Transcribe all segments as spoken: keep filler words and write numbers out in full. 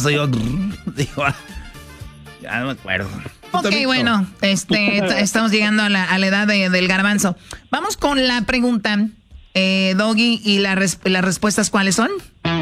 garbanzo. Yo, digo, ya no me acuerdo. Ok, bueno, este, estamos llegando a la, a la edad de, del garbanzo. Vamos con la pregunta, eh, Doggy, y la res, las respuestas, ¿cuáles son?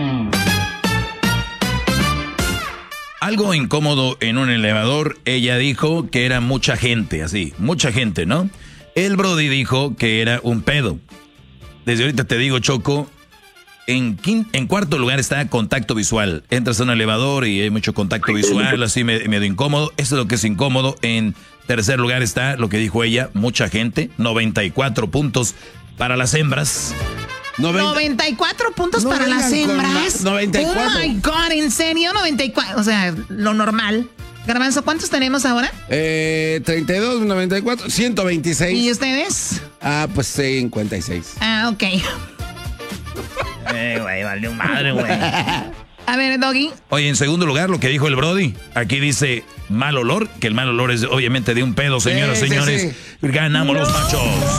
Algo incómodo en un elevador. Ella dijo que era mucha gente, así, mucha gente, ¿no? El Brody dijo que era un pedo. Desde ahorita te digo, Choco, en, quinto, en cuarto lugar está contacto visual. Entras a un elevador y hay mucho contacto visual, así medio incómodo. Eso es lo que es incómodo. En tercer lugar está lo que dijo ella, mucha gente. noventa y cuatro puntos para las hembras. noventa, noventa y cuatro puntos no para las hembras. noventa y cuatro. Oh my God, ¿en serio? noventa y cuatro. O sea, lo normal. Garbanzo, ¿cuántos tenemos ahora? Eh, treinta y dos, noventa y cuatro, ciento veintiséis. ¿Y ustedes? Ah, pues cincuenta y seis. Ah, ok. Eh, güey, valió madre, güey. A ver, Doggy. Oye, en segundo lugar, lo que dijo el Brody. Aquí dice mal olor, que el mal olor es obviamente de un pedo, señoras y sí, señores. Sí, sí. Ganamos no. los machos.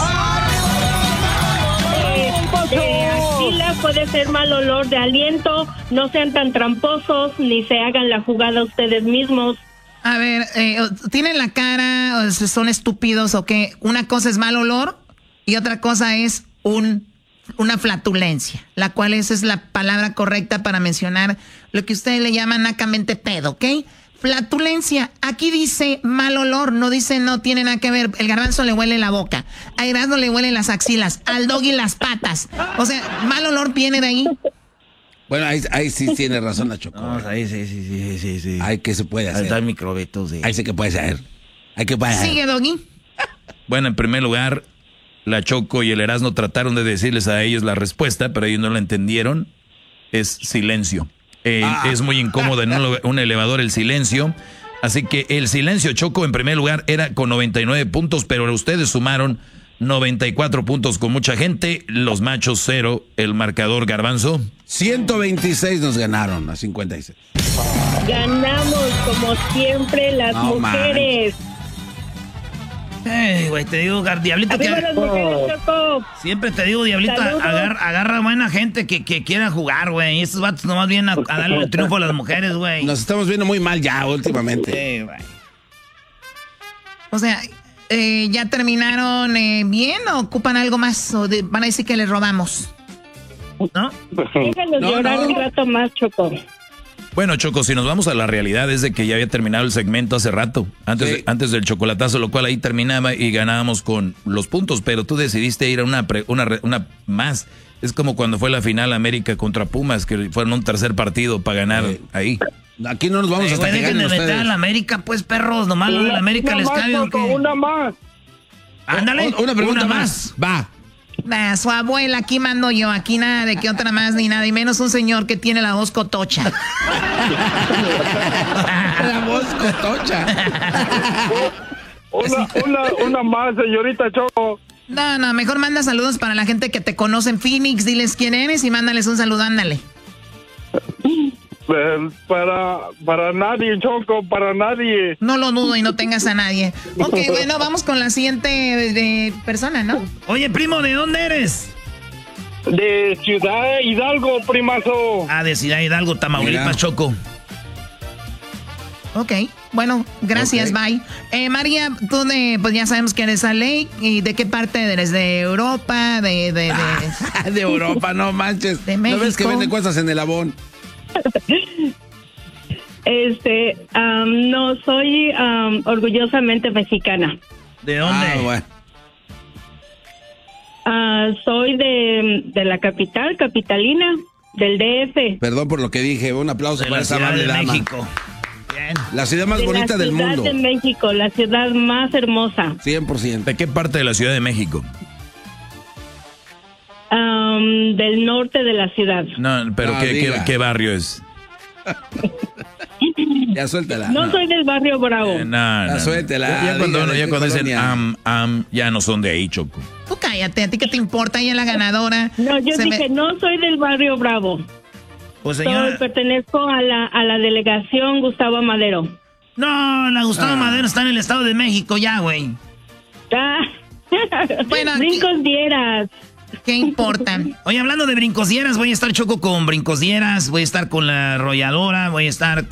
De axila puede ser mal olor de aliento. No sean tan tramposos ni se hagan la jugada ustedes mismos. A ver, eh, ¿tienen la cara, son estúpidos o qué? Una cosa es mal olor y otra cosa es un, una flatulencia, la cual esa es la palabra correcta para mencionar lo que ustedes le llaman nacamente pedo, ¿ok? Flatulencia, aquí dice mal olor, no dice no tiene nada que ver. El garbanzo le huele la boca, a Erasmo le huelen las axilas, al Doggy las patas. O sea, mal olor viene de ahí. Bueno, ahí, ahí sí tiene razón la Choco. No, ahí sí, sí, sí, sí, sí. Ahí que se puede hacer. Ahí está el microbeto, sí. Ahí sí que puede ser. Hay que puede Sigue, Doggy. Bueno, en primer lugar, la Choco y el Erasmo trataron de decirles a ellos la respuesta, pero ellos no la entendieron. Es silencio. Eh, ah. Es muy incómodo en un, un elevador el silencio. Así que el silencio, Choco, en primer lugar, era con noventa y nueve puntos, pero ustedes sumaron noventa y cuatro puntos con mucha gente. Los machos, cero. El marcador, Garbanzo. ciento veintiséis nos ganaron a cincuenta y seis. Ganamos, como siempre, las no, mujeres. Ey, güey, te digo, Diablito, que... las mujeres, Choco. Siempre te digo, Diablito, agarra, agarra buena gente que, que quiera jugar, güey. Y estos vatos nomás vienen a, a darle el triunfo a las mujeres, güey. Nos estamos viendo muy mal ya últimamente. Sí, güey. O sea, eh, ¿ya terminaron eh, bien o ocupan algo más? ¿O de, van a decir que les robamos? ¿No? Déjanos no, llorar no. un rato más, Choco. Bueno, Choco, si nos vamos a la realidad es de que ya había terminado el segmento hace rato, antes, sí. de, antes del chocolatazo, lo cual ahí terminaba y ganábamos con los puntos, pero tú decidiste ir a una, pre, una, una más. Es como cuando fue la final América contra Pumas, que fueron un tercer partido para ganar sí. ahí. Aquí no nos vamos eh, a estar de meter a la América, pues, perros, nomás lo de la América les cabe. Una más. Ándale, una, una pregunta una más. más. Va. Nah, su abuela, aquí mando yo, aquí nada de que otra más ni nada, y menos un señor que tiene la voz cotocha. La voz cotocha. Una, una, una más, señorita Choco. No, no, mejor manda saludos para la gente que te conoce en Phoenix, diles quién eres y mándales un saludo, ándale. Para, para nadie, Choco, para nadie. No lo dudo y no tengas a nadie. Ok, bueno, vamos con la siguiente de persona, ¿no? Oye, primo, ¿de dónde eres? De Ciudad Hidalgo, primazo. Ah, de Ciudad Hidalgo, Tamaulipas, Mira. Choco. Ok, bueno, gracias, okay. Bye. Eh, María, tú de, pues ya sabemos que eres Ale, ¿y de qué parte eres? ¿De Europa? ¿De, de, de... de Europa, no manches. ¿De México? ¿No ves que venden cosas en el Avon? Este, um, no, soy um, orgullosamente mexicana. ¿De dónde? Ah, bueno. Uh, soy de, de la capital, capitalina, del D F. Perdón por lo que dije, un aplauso de para esa amable dama. México. Bien. La ciudad más de bonita del mundo. La ciudad de México, la ciudad más hermosa. cien por ciento. ¿De qué parte de la Ciudad de México? Um, del norte de la ciudad. No, pero no, ¿qué, qué, ¿qué barrio es? Ya suéltala. No, no soy del barrio Bravo. Eh, no, ya no. suéltela. Ya, ya cuando, no, ya cuando dicen am, am, ya no son de ahí, Choco. Tú cállate, ¿a ti qué te importa? Ella es la ganadora. No, yo Se dije, me... no soy del barrio Bravo. Pues señora... Soy, pertenezco a la, a la delegación Gustavo Madero. No, la Gustavo ah. Madero está en el Estado de México ya, güey. Ah. Bueno, brincos dieras. ¿Qué importa? Oye, hablando de brincos dieras, voy a estar, Choco, con brincos dieras, voy a estar con la arrolladora, voy a estar